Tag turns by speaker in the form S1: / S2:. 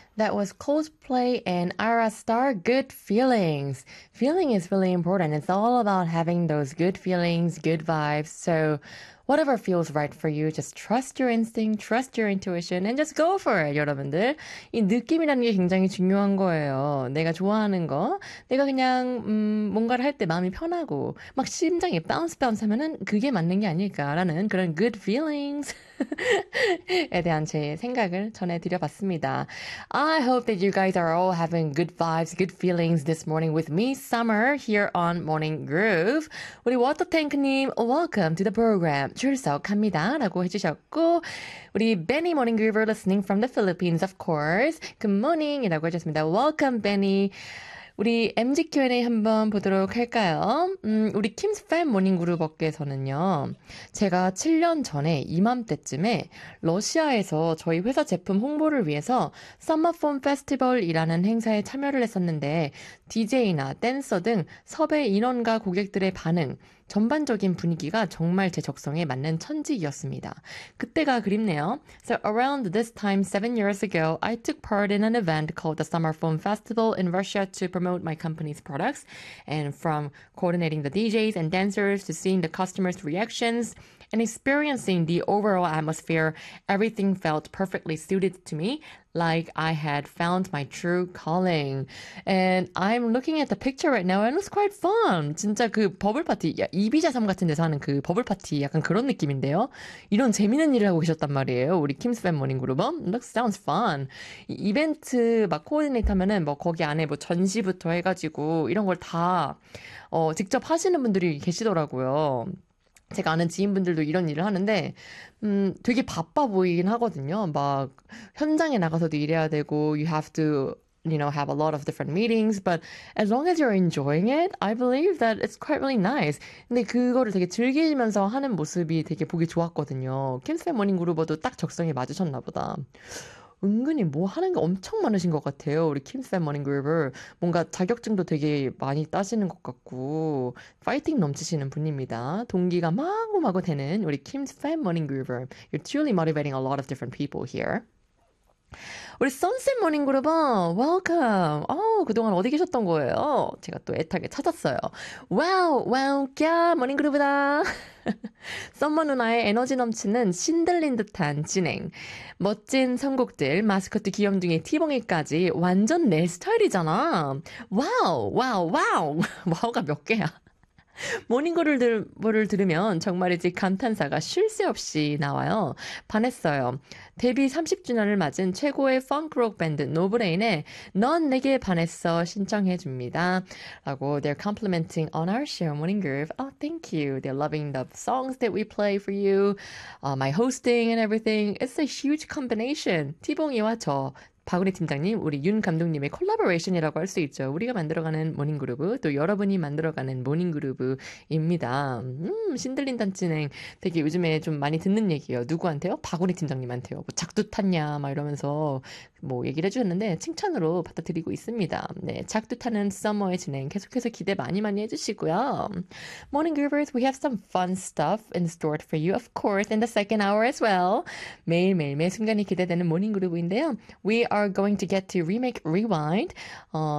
S1: That was Coldplay and Ara Star, Good Feelings. Feeling is really important. It's all about having those good feelings, good vibes. So whatever feels right for you, just trust your instinct, trust your intuition, and just go for it, 여러분들. 이 느낌이라는 게 굉장히 중요한 거예요. 내가 좋아하는 거, 내가 그냥 뭔가를 할 때 마음이 편하고 막 심장이 bounce 하면은 그게 맞는 게 아닐까라는 그런 good feelings 에 대한 제 생각을 전해드려봤습니다. I hope that you guys are all having good vibes, good feelings this morning with me, Summer, here on Morning Groove. 우리 워터탱크님, welcome to the program. 출석합니다. 라고 해주셨고, 우리 Benny Morning Groover listening from the Philippines, of course. Good morning 이라고 해주셨습니다. Welcome, Benny. 우리 MG Q&A 한번 보도록 할까요? 우리 킴스 팬 모닝그룹업계에서는요. 제가 7년 전에 이맘때쯤에 러시아에서 저희 회사 제품 홍보를 위해서 썸머폰 페스티벌이라는 행사에 참여를 했었는데 DJ나 댄서 등 섭외 인원과 고객들의 반응, 전반적인 분위기가 정말 제 적성에 맞는 천직이었습니다. 그때가 그립네요. So around this time 7 years ago, I took part in an event called the Summer Film Festival in Russia to promote my company's products. And from coordinating the DJs and dancers to seeing the customers' reactions and experiencing the overall atmosphere, everything felt perfectly suited to me, like I had found my true calling. And I'm looking at the picture right now and it looks quite fun. 진짜 그 버블 파티, 이비자섬 같은 데서 하는 그 버블 파티 약간 그런 느낌인데요. 이런 재밌는 일을 하고 계셨단 말이에요. 우리 킴스 팬 모닝 그룹은. Looks sounds fun. 이벤트 막 코디네이트 하면은 뭐 거기 안에 뭐 전시부터 해가지고 이런 걸 다 직접 하시는 분들이 계시더라고요. 제가 아는 지인분들도 이런 일을 하는데, 되게 바빠 보이긴 하거든요. 막, 현장에 나가서도 일해야 되고, you have to, have a lot of different meetings, but as long as you're enjoying it, I believe that it's quite really nice. 근데 그거를 되게 즐기면서 하는 모습이 되게 보기 좋았거든요. 킴스 모닝 그루버도 딱 적성에 맞으셨나 보다. 은근히 뭐 하는 게 엄청 많으신 것 같아요. 우리 킴스 모닝 그루버. 뭔가 자격증도 되게 많이 따시는 것 같고, 파이팅 넘치시는 분입니다. 동기가 마구마구 되는 우리 킴스 모닝 그루버. You're truly motivating a lot of different people here. 우리 선셋 모닝 그룹은 welcome. 그동안 어디 계셨던 거예요? 제가 또 애타게 찾았어요. 와우, 꺄, 모닝 그룹이다. 썸머 누나의 에너지 넘치는 신들린 듯한 진행. 멋진 선곡들, 마스코트 귀염둥이 티봉이까지 완전 내 스타일이잖아. 와우. 와우가 몇 개야? 모닝글을 들으면 정말이지 감탄사가 쉴 새 없이 나와요. 반했어요. 데뷔 30주년을 맞은 최고의 펑크록 밴드 노브레인의 넌 내게 반했어 신청해줍니다. 라고 they're complimenting on our show Morning Groove. Oh, thank you. They're loving the songs that we play for you. My hosting and everything. It's a huge combination. 티봉이와 저 박은희 팀장님, 우리 윤 감독님의 콜라보레이션이라고 할 수 있죠. 우리가 만들어가는 모닝그루브, 또 여러분이 만들어가는 모닝그루브입니다. 신들린단 진행 되게 요즘에 좀 많이 듣는 얘기예요. 누구한테요? 박은희 팀장님한테요. 뭐 작두 탔냐, 막 이러면서 뭐 얘기를 해주셨는데 칭찬으로 받아들이고 있습니다. 네, 작두 타는 서머의 진행 계속해서 기대 많이 해주시고요. Morning Groovers, we have some fun stuff in store for you, of course, in the second hour as well. 매일매일 매 순간이 기대되는 모닝그루브인데요. We are going to get to remake rewind.